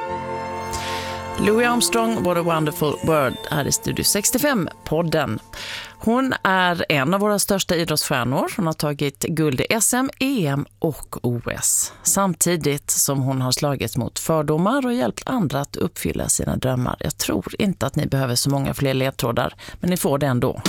Louis Armstrong, What a Wonderful World, här i Studio 65-podden. Hon är en av våra största idrottsstjärnor. Hon har tagit guld i SM, EM och OS. Samtidigt som hon har slagit mot fördomar och hjälpt andra att uppfylla sina drömmar. Jag tror inte att ni behöver så många fler ledtrådar, men ni får det ändå.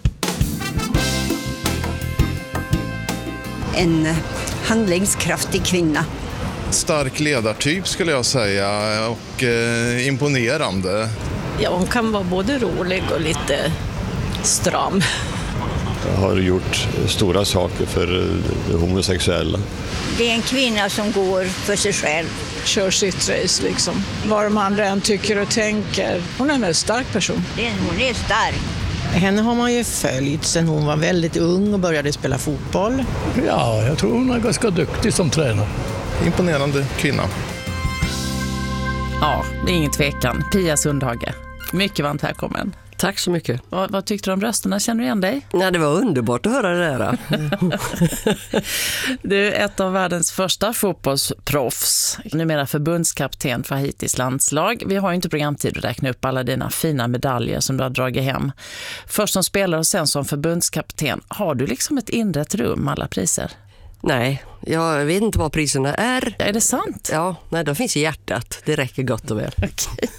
En handlingskraftig kvinna. Stark ledartyp skulle jag säga och imponerande. Ja, hon kan vara både rolig och lite stram. Jag har gjort stora saker för homosexuella. Det är en kvinna som går för sig själv. Kör sitt race liksom. Vad de andra än tycker och tänker. Hon är en väldigt stark person. Hon är stark. Henne har man ju följt sedan hon var väldigt ung och började spela fotboll. Ja, jag tror hon är ganska duktig som tränare. Imponerande kvinna. Ja, det är ingen tvekan. Pia Sundhage. Mycket varmt välkommen. Tack så mycket. Vad tyckte du om rösterna? Känner du igen dig? Ja, det var underbart att höra det där. Du är ett av världens första fotbollsproffs. Numera förbundskapten för Haitis landslag. Vi har ju inte programtid att räkna upp alla dina fina medaljer som du har dragit hem. Först som spelare och sen som förbundskapten. Har du liksom ett inrett rum med alla priser? Nej, jag vet inte vad priserna är. Är det sant? Ja, nej, de finns i hjärtat. Det räcker gott och väl. Okej.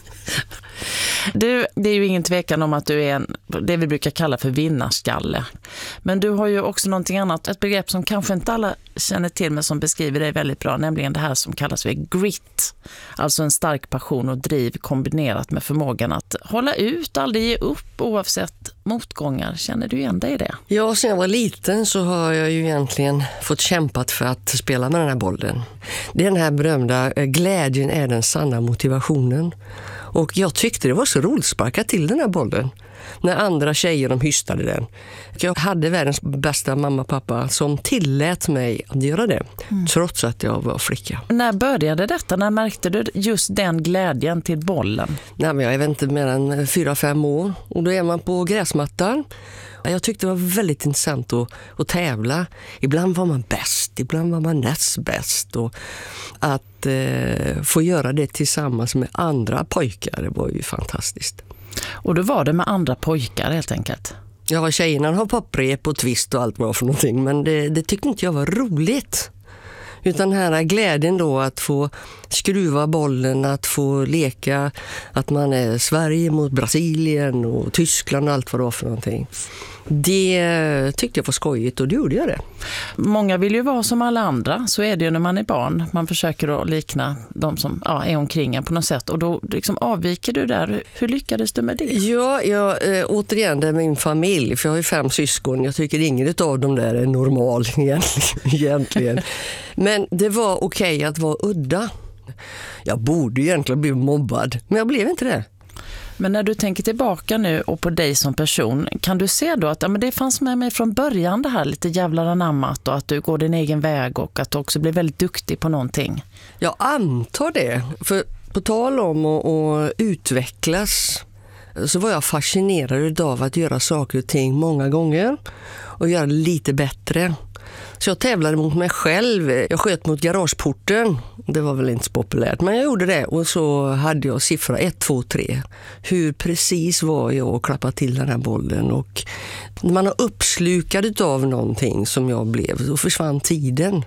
Du, det är ju ingen tvekan om att du är det vi brukar kalla för vinnarskalle. Men du har ju också någonting annat, ett begrepp som kanske inte alla känner till men som beskriver dig väldigt bra, nämligen det här som kallas för grit. Alltså en stark passion och driv kombinerat med förmågan att hålla ut, aldrig ge upp oavsett motgångar. Känner du igen dig i det? Ja, sen jag var liten så har jag ju egentligen fått kämpat för att spela med den här bollen. Den här berömda glädjen är den sanna motivationen. Och jag tyckte det var så roligt att sparka till den här bollen när andra tjejer de hystade den. Jag hade världens bästa mamma och pappa som tillät mig att göra det, trots att jag var flicka. När började detta? När märkte du just den glädjen till bollen? Nej, men jag vet inte, mer än 4-5 år. Och då är man på gräsmattan. Jag tyckte det var väldigt intressant att tävla. Ibland var man bäst, ibland var man näst bäst. Och att få göra det tillsammans med andra pojkar, det var ju fantastiskt. Och då var det med andra pojkar helt enkelt? Ja, tjejerna har popprep och twist och allt vad för någonting. Men det tyckte inte jag var roligt. Utan den här glädjen då att få skruva bollen, att få leka, att man är Sverige mot Brasilien och Tyskland och allt vad det var för någonting. Det tyckte jag var skojigt och då gjorde jag det. Många vill ju vara som alla andra, så är det ju när man är barn. Man försöker att likna de som är omkring en på något sätt och då liksom avviker du där. Hur lyckades du med det? Ja, återigen det är min familj, för jag har ju 5 syskon. Jag tycker ingen av dem där är normal egentligen. Men det var okej att vara udda. Jag borde egentligen bli mobbad, men jag blev inte det. Men när du tänker tillbaka nu och på dig som person, kan du se då att men det fanns med mig från början det här lite jävlar anammat och att du går din egen väg och att du också blir väldigt duktig på någonting? Jag antar det, för på tal om att utvecklas så var jag fascinerad av att göra saker och ting många gånger och göra det lite bättre. Så jag tävlade mot mig själv. Jag sköt mot garageporten. Det var väl inte så populärt, men jag gjorde det. Och så hade jag siffra 1, 2, 3. Hur precis var jag att klappa till den här bollen. Och när man har uppslukad av någonting som jag blev, så försvann tiden.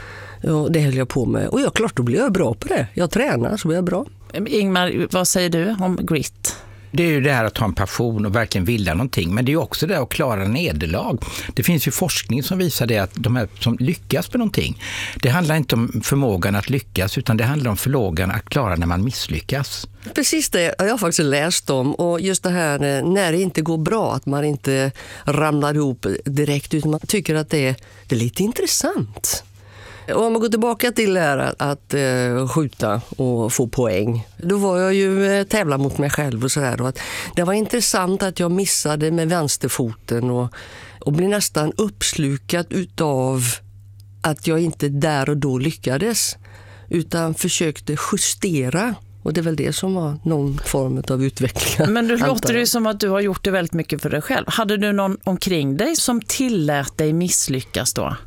Och det höll jag på med. Och klart, då blev jag bra på det. Jag tränar så blir jag bra. Ingmar, vad säger du om grit? Det är ju det här att ha en passion och verkligen vilja någonting. Men det är ju också det att klara nederlag. Det finns ju forskning som visar det att de här som lyckas med någonting, det handlar inte om förmågan att lyckas utan det handlar om förmågan att klara när man misslyckas. Precis det har jag faktiskt läst om. Och just det här när det inte går bra, att man inte ramlar ihop direkt utan man tycker att det är lite intressant. Och om man går tillbaka till det här att skjuta och få poäng, då var jag ju tävla mot mig själv och sådär. Och att det var intressant att jag missade med vänsterfoten och blev nästan uppslukad utav att jag inte där och då lyckades utan försökte justera. Och det är väl det som var någon form av utveckling. Men du låter det som att du har gjort det väldigt mycket för dig själv. Hade du någon omkring dig som tillät dig misslyckas då?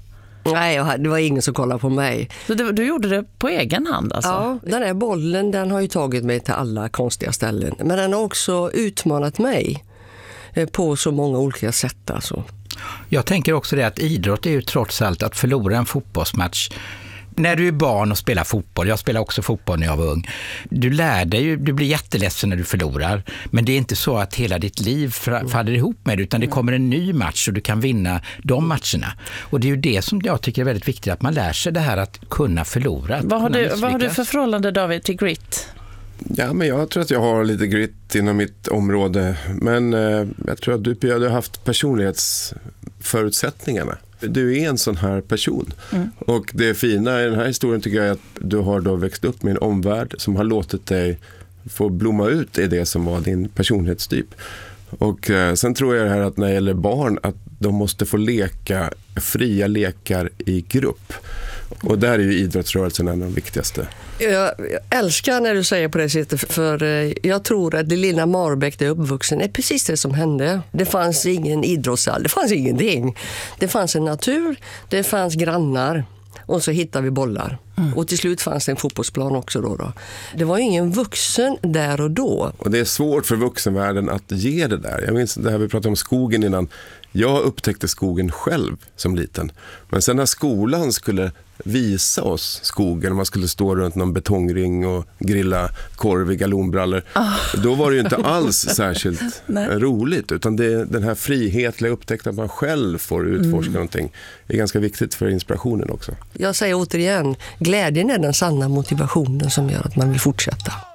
Nej, det var ingen som kollade på mig. Så du gjorde det på egen hand alltså? Ja, den här bollen, den har ju tagit mig till alla konstiga ställen. Men den har också utmanat mig på så många olika sätt alltså. Jag tänker också det att idrott är ju trots allt att förlora en fotbollsmatch. När du är barn och spelar fotboll, jag spelar också fotboll när jag var ung, du lär dig ju, du blir jätteledsen när du förlorar, men det är inte så att hela ditt liv faller ihop med det, utan det kommer en ny match och du kan vinna de matcherna. Och det är ju det som jag tycker är väldigt viktigt, att man lär sig det här att kunna förlora. Vad har du för förhållande, David, till grit? Ja, men jag tror att jag har lite grit inom mitt område, men jag tror att du har haft personlighetsförutsättningarna. Du är en sån här person. Och det fina i den här historien tycker jag är att du har då växt upp med en omvärld som har låtit dig få blomma ut i det som var din personlighetstyp. Och sen tror jag det här att när det gäller barn att de måste få leka fria lekar i grupp. Och där är ju idrottsrörelsen en av de viktigaste. Jag älskar när du säger på det sättet, för jag tror att det lilla Marbäck där uppvuxen är precis det som hände. Det fanns ingen idrottshall, det fanns ingenting. Det fanns en natur, det fanns grannar och så hittade vi bollar. Och till slut fanns det en fotbollsplan också då. Det var ingen vuxen där och då. Och det är svårt för vuxenvärlden att ge det där. Jag minns det här vi pratade om skogen innan. Jag upptäckte skogen själv som liten. Men sen när skolan skulle visa oss skogen, man skulle stå runt någon betongring och grilla korv i galonbrallor, då var det ju inte alls särskilt roligt, utan den här frihetliga upptäckten att man själv får utforska någonting är ganska viktigt för inspirationen också. Jag säger återigen, glädjen är den sanna motivationen som gör att man vill fortsätta.